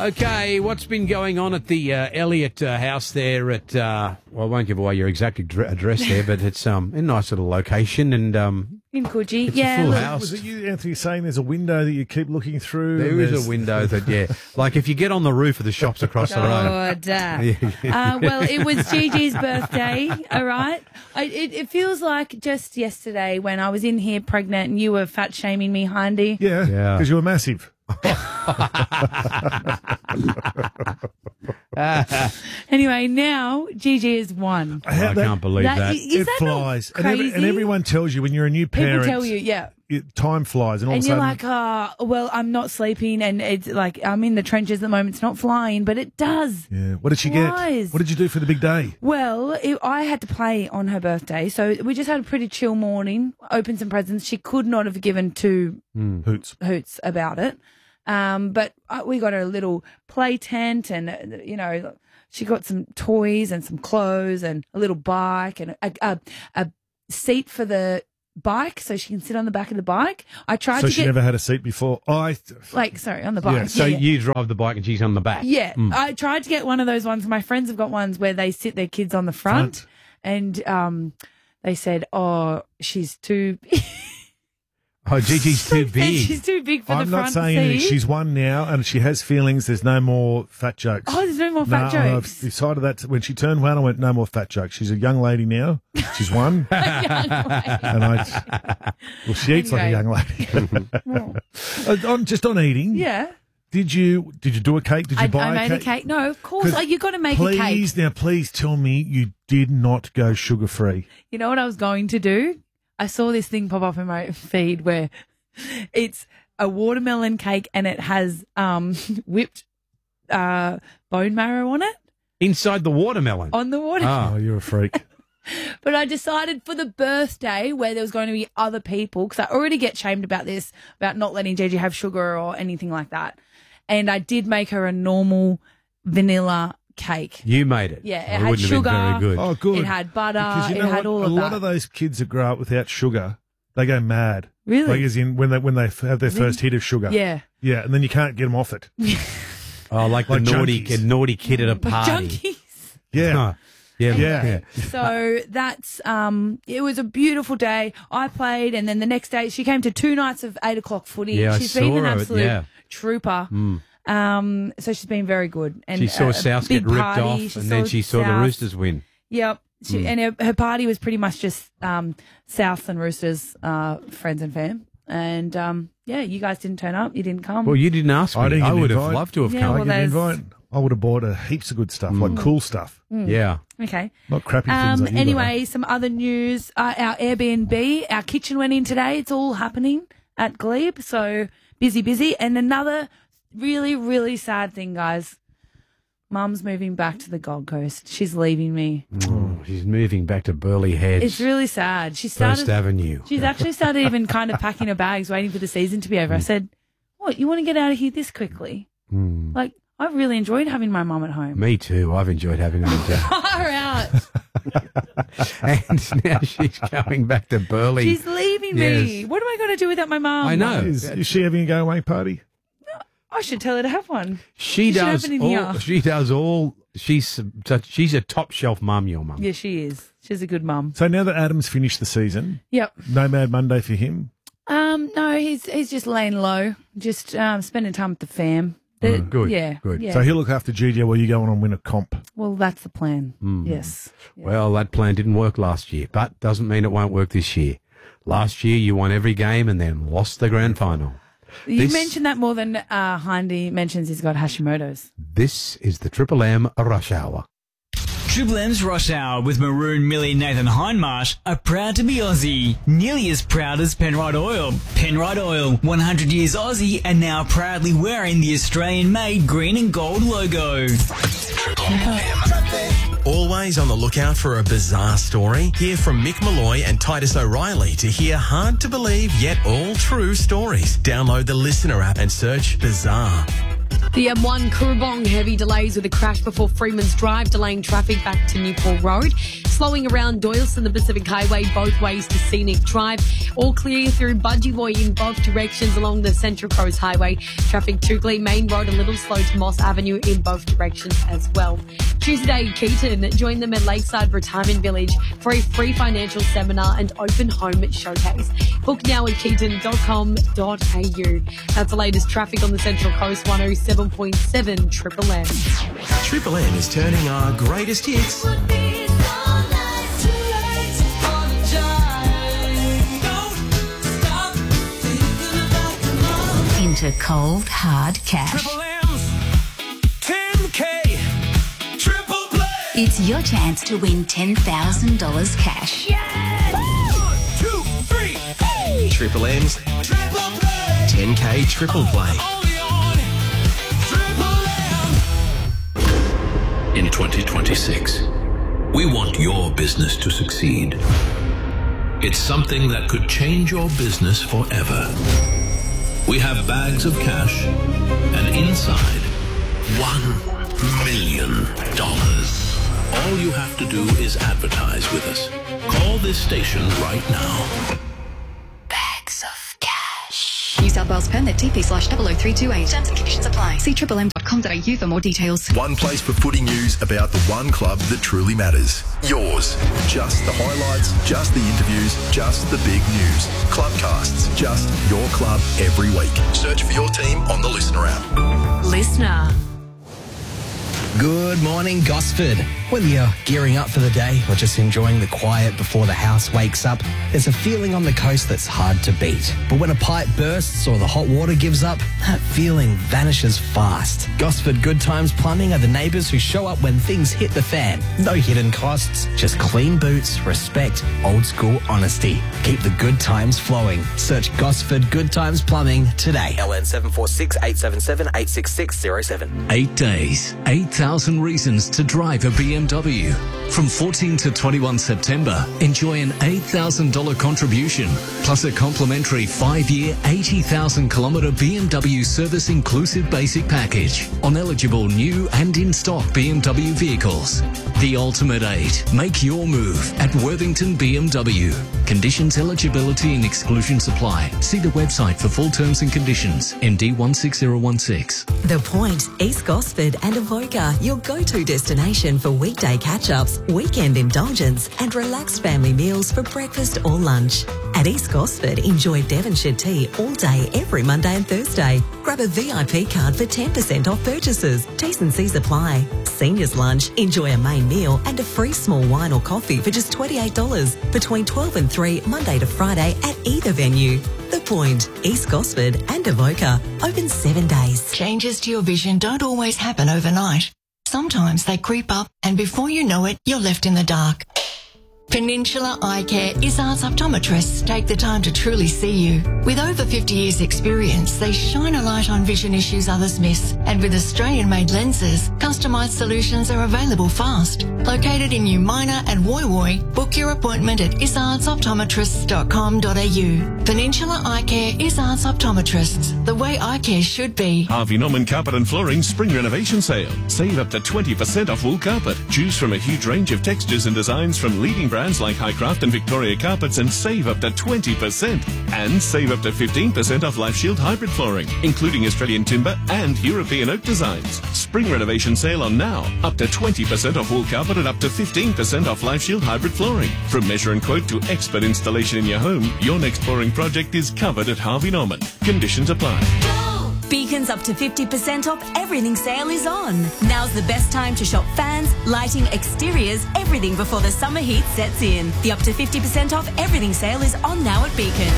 Okay, what's been going on at the Elliott house there at, well, I won't give away your exact address there, but it's a nice little location and in Coogee. it's Yeah, a full look, house. Was it you, Anthony, saying there's a window that you keep looking through? There is a window that, yeah, like if you get on the roof of the shops across the road. God. Well, it was Gigi's birthday, all right? It feels like just yesterday when I was in here pregnant and you were fat shaming me, Hindy. Yeah, Yeah. because you were massive. Anyway, now Gigi is one. I can't believe that. Is It that not flies. crazy? And everyone tells you when you're a new parent. People tell you, yeah. Time flies. And all And of a you're sudden, like, well, I'm not sleeping and it's like I'm in the trenches at the moment. It's not flying, but it does. yeah. What did she Flies. get? What did you do for the big day? Well, I had to play on her birthday, so we just had a pretty chill morning, opened some presents. She could not have given two Hoots. hoots about it. But we got her a little play tent and, she got some toys and some clothes and a little bike and a seat for the bike so she can sit on the back of the bike. I tried So to she get, never had a seat before. on the bike. Yeah, So Yeah. you drive the bike and she's on the back. Yeah, I tried to get one of those ones. My friends have got ones where they sit their kids on the front. And they said, "Oh, she's too." Oh, Gigi's too big. She's too big for I'm the not front saying seat. anything. She's one now and she has feelings. There's no more fat jokes. Oh, there's no more fat I've jokes. decided that when she turned one, I went, no more fat jokes. She's a young lady now. She's one. And she eats like a young lady. Just on eating. Yeah. Did you do a cake? Did you buy I made a a cake. No, of course. 'Cause You got to make a cake. Please tell me you did not go sugar free. You know what I was going to do? I saw this thing pop up in my feed where it's a watermelon cake and it has whipped bone marrow on it. Inside the watermelon. On the water. Oh, you're a freak. But I decided for the birthday where there was going to be other people, because I already get shamed about this, about not letting Gigi have sugar or anything like that. And I did make her a normal vanilla cake. You made it. Yeah, it It had wouldn't have been sugar. very good. Oh, good. It had butter. Because you It know had what? all A of lot that. of those kids that grow up without sugar, they go mad. Really? Like as in when they have their first hit of sugar. Yeah. Yeah, and then you can't get them off it. Oh, like Like the junkies. naughty kid at a party. Junkies. Yeah. Huh. Yeah. Yeah. So that's it was a beautiful day. I played, and then the next day she came to 2 nights of 8 o'clock footy. Yeah, I She's been saw an her, absolute yeah. trooper. So she's been very good. And She saw a South big get ripped party. off, and then she saw the South. Roosters win. Yep. And her party was pretty much just South and Roosters friends and fam. And you guys didn't turn up. You didn't come. Well, you didn't ask me. I didn't get would have invited. loved to have Yeah, come. well, I get an invite. I would have bought heaps of good stuff, like cool stuff, Yeah. Okay. not crappy things like you Anyway, some other news. Our Airbnb, our kitchen went in today. It's all happening at Glebe. So busy. And another really, really sad thing, guys. Mum's moving back to the Gold Coast. She's leaving me. Oh, she's moving back to Burleigh Heads. It's really sad. First Avenue. She's actually started even kind of packing her bags, waiting for the season to be over. I said, "What? You want to get out of here this quickly?" Like, I've really enjoyed having my mum at home. Me too. I've enjoyed having her too. Far out. And now she's going back to Burleigh. She's leaving me. Yes. What am I going to do without my mum? I know. Is she having a go away party? I should tell her to have one. She should does have it in all. here. She does all. She's a top shelf mum. Your mum. Yeah, she is. She's a good mum. So now that Adam's finished the season, Yep. no Mad Monday for him. No, he's just laying low, just spending time with the fam. Good. Yeah. Good. Yeah. So he'll look after Gigi while you go on and win a comp. Well, that's the plan. Yes. Well, that plan didn't work last year, but doesn't mean it won't work this year. Last year, you won every game and then lost the grand final. You mentioned that more than Hindy mentions he's got Hashimoto's. This is the Triple M Rush Hour. Triple M's Rush Hour with Maroon, Millie, Nathan Hindmarsh are proud to be Aussie. Nearly as proud as Penrite Oil. Penrite Oil, 100 years Aussie and now proudly wearing the Australian-made green and gold logo. Triple M. Always on the lookout for a bizarre story? Hear from Mick Malloy and Titus O'Reilly to hear hard-to-believe yet all-true stories. Download the Listener app and search Bizarre. The M1 Kurrabong heavy delays with a crash before Freeman's Drive, delaying traffic back to Newport Road. Slowing around Doyleston, the Pacific Highway, both ways to Scenic Drive. All clear through Budgie in both directions along the Central Coast Highway. Traffic Toukley Main Road a little slow to Moss Avenue in both directions as well. Tuesday, Keaton joined them at Lakeside Retirement Village for a free financial seminar and open home showcase. Book now at keaton.com.au. That's the latest traffic on the Central Coast, 107.7 Triple M. Triple M is turning our greatest hits into cold, hard cash. Triple M's 10K Triple Play. It's your chance to win $10,000 cash. Yes! 1, 2, 3, hey! Triple M's Triple Play. 10K Triple Play. Only on Triple M. In 2026, we want your business to succeed. It's something that could change your business forever. We have bags of cash, and inside, $1 million. All you have to do is advertise with us. Call this station right now. Bags of cash. New South Wales permit TP/00328. Terms and conditions apply. See triplem.com.au for more details. One place for footy news about the one club that truly matters. Yours. Just the highlights, just the interviews, just the big news. Clubcasts, just your club every week. Search for your team on the Listener app. Listener. Good morning, Gosford. Whether you're gearing up for the day or just enjoying the quiet before the house wakes up, there's a feeling on the coast that's hard to beat. But when a pipe bursts or the hot water gives up, that feeling vanishes fast. Gosford Good Times Plumbing are the neighbours who show up when things hit the fan. No hidden costs, just clean boots, respect, old school honesty. Keep the good times flowing. Search Gosford Good Times Plumbing today. LN 746 877 86607. 8 days, 8,000 reasons to drive a BMW. From 14 to 21 September, enjoy an $8,000 contribution, plus a complimentary 5-year, 80,000-kilometre BMW service-inclusive basic package on eligible new and in-stock BMW vehicles. The ultimate 8. Make your move at Worthington BMW. Conditions, eligibility and exclusion supply. See the website for full terms and conditions. MD 16016. The Point, East Gosford and Avoca, your go-to destination for weekday catch-ups, weekend indulgence and relaxed family meals for breakfast or lunch. At East Gosford, enjoy Devonshire tea all day every Monday and Thursday. Grab a VIP card for 10% off purchases. T's and C's apply. Seniors lunch, enjoy a main meal and a free small wine or coffee for just $28 between 12 and 3 Monday to Friday at either venue. The Point, East Gosford and Avoca, open 7 days. Changes to your vision don't always happen overnight. Sometimes they creep up and before you know it, you're left in the dark. Peninsula Eye Care Izzard's optometrists take the time to truly see you. With over 50 years experience, they shine a light on vision issues others miss. And with Australian-made lenses, customised solutions are available fast. Located in New Minor and Woy Woy, book your appointment at izzardsoptometrists.com.au. Peninsula Eye Care Izzard's optometrists, the way eye care should be. Harvey Norman Carpet and Flooring Spring Renovation Sale. Save up to 20% off wool carpet. Choose from a huge range of textures and designs from leading brands like Highcraft and Victoria Carpets and save up to 20%. And save up to 15% off Life Shield hybrid flooring, including Australian timber and European oak designs. Spring renovation sale on now. Up to 20% off wool carpet and up to 15% off Life Shield hybrid flooring. From measure and quote to expert installation in your home, your next flooring project is covered at Harvey Norman. Conditions apply. Beacon's up to 50% off everything sale is on. Now's the best time to shop fans, lighting, exteriors, everything before the summer heat sets in. The up to 50% off everything sale is on now at Beacon.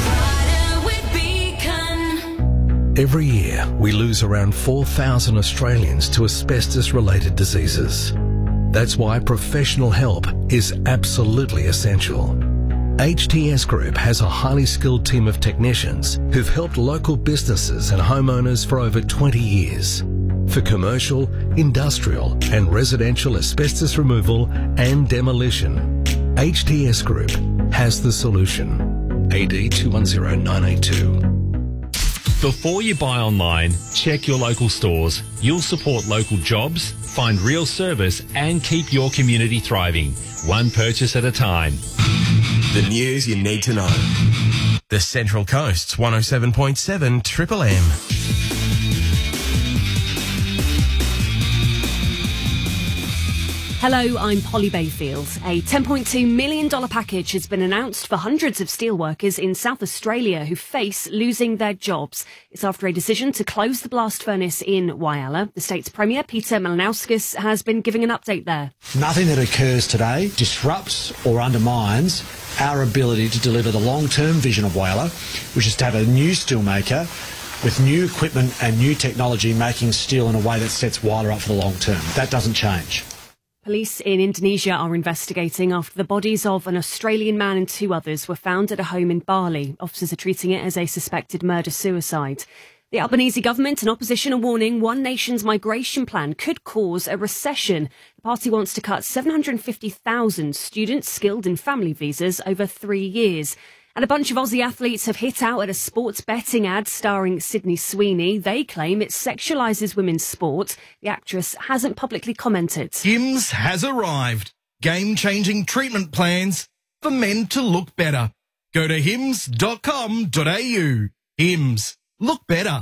Every year, we lose around 4,000 Australians to asbestos-related diseases. That's why professional help is absolutely essential. HTS Group has a highly skilled team of technicians who've helped local businesses and homeowners for over 20 years. For commercial, industrial and residential asbestos removal and demolition, HTS Group has the solution. AD 210982. Before you buy online, check your local stores. You'll support local jobs, find real service and keep your community thriving. One purchase at a time. The news you need to know. The Central Coast's 107.7 Triple M. Hello, I'm Polly Bayfield. A $10.2 million package has been announced for hundreds of steelworkers in South Australia who face losing their jobs. It's after a decision to close the blast furnace in Whyalla. The state's Premier, Peter Malinauskas, has been giving an update there. Nothing that occurs today disrupts or undermines our ability to deliver the long-term vision of Whyalla, which is to have a new steelmaker with new equipment and new technology making steel in a way that sets Whyalla up for the long term. That doesn't change. Police in Indonesia are investigating after the bodies of an Australian man and 2 others were found at a home in Bali. Officers are treating it as a suspected murder-suicide. The Albanese government and opposition are warning One Nation's migration plan could cause a recession. The party wants to cut 750,000 students skilled in family visas over 3 years. And a bunch of Aussie athletes have hit out at a sports betting ad starring Sydney Sweeney. They claim it sexualises women's sport. The actress hasn't publicly commented. Hims has arrived. Game-changing treatment plans for men to look better. Go to hims.com.au. Hims. Look better.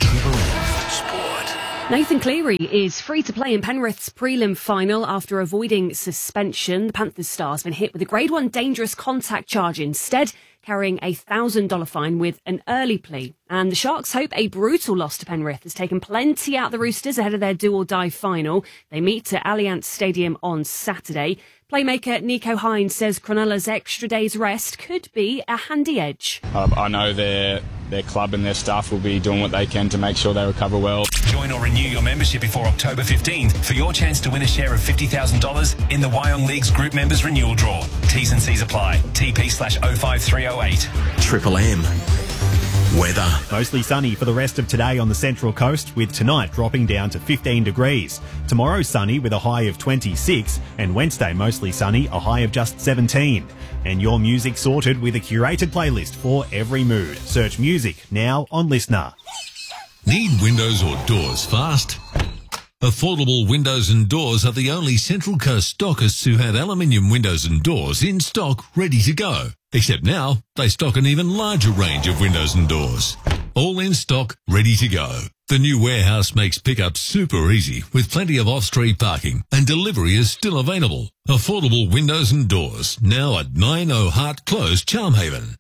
Nathan Cleary is free to play in Penrith's prelim final after avoiding suspension. The Panthers star has been hit with a Grade 1 dangerous contact charge instead, carrying a $1,000 fine with an early plea. And the Sharks hope a brutal loss to Penrith has taken plenty out of the Roosters ahead of their do-or-die final. They meet at Allianz Stadium on Saturday. Playmaker Nico Hines says Cronulla's extra day's rest could be a handy edge. I know their club and their staff will be doing what they can to make sure they recover well. Join or renew your membership before October 15th for your chance to win a share of $50,000 in the Wyong League's Group Members Renewal Draw. T's and C's apply. TP/05308. Triple M. Weather. Mostly sunny for the rest of today on the Central Coast, with tonight dropping down to 15 degrees. Tomorrow sunny with a high of 26, and Wednesday mostly sunny, a high of just 17. And your music sorted with a curated playlist for every mood. Search music now on Listener. Need windows or doors fast? Affordable Windows and Doors are the only Central Coast stockists who have aluminium windows and doors in stock ready to go. Except now, they stock an even larger range of windows and doors. All in stock, ready to go. The new warehouse makes pickup super easy with plenty of off-street parking, and delivery is still available. Affordable Windows and Doors, now at 90 Hart Close, Charmhaven.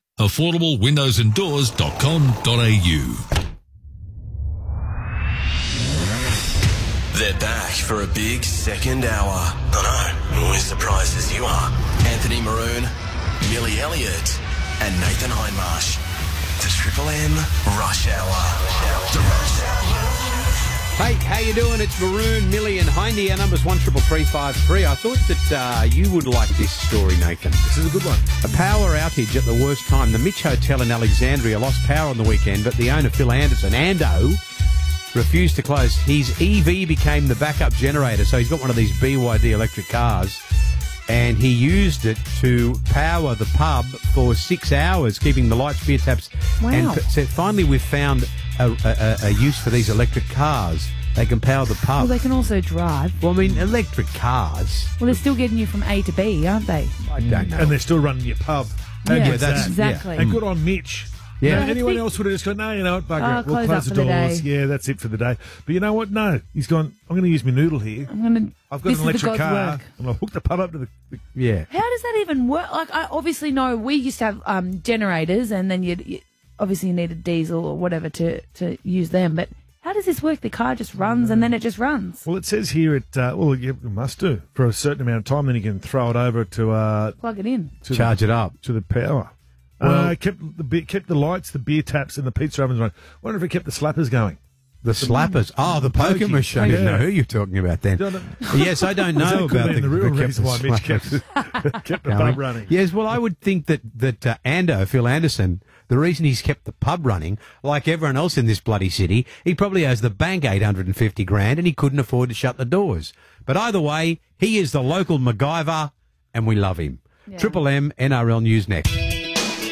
AffordableWindowsandDoors.com.au. They're back for a big second hour. I know, we're surprised as you are. Anthony Maroon, Millie Elliott, and Nathan Hindmarsh. The Triple M Rush Hour. Hey, how you doing? It's Maroon, Millie and Hindy. Our number's 133353. I thought that you would like this story, Nathan. This is a good one. A power outage at the worst time. The Mitch Hotel in Alexandria lost power on the weekend, but the owner, Phil Anderson, Ando, refused to close. His EV became the backup generator, so he's got one of these BYD electric cars, and he used it to power the pub for 6 hours, keeping the lights, beer taps. Wow. And so finally we've found a use for these electric cars. They can power the pub. Well, they can also drive. Well, I mean, electric cars. Well, they're still getting you from A to B, aren't they? I don't know. And they're still running your pub. Yeah, that's exactly. And good on Mitch. Yeah. You know, anyone else would have just gone, no, you know what, bugger it. We'll close close up the for the doors. day. Yeah, that's it for the day. But you know what? No. He's gone, I'm going to use my noodle here. I've got this an is the electric God's car. work. I'm going to hook the pub up to the... Yeah. How does that even work? Like, I obviously know we used to have generators, and then you obviously you need a diesel or whatever to use them. But how does this work? The car just runs and then it just runs. Well, it says here well, you must do for a certain amount of time. Then you can throw it over to plug it in, charge it up to the power. Well, kept the lights, the beer taps, and the pizza ovens running. I wonder if it kept the slappers going. The slappers. Oh, the poker machine. I didn't know who you're talking about then. Yes, I don't know about the real reason why Mitch kept the pub running. Yes, well, I would think that Ando, Phil Anderson, the reason he's kept the pub running, like everyone else in this bloody city, he probably owes the bank $850,000 and he couldn't afford to shut the doors. But either way, he is the local MacGyver and we love him. Yeah. Triple M NRL News next.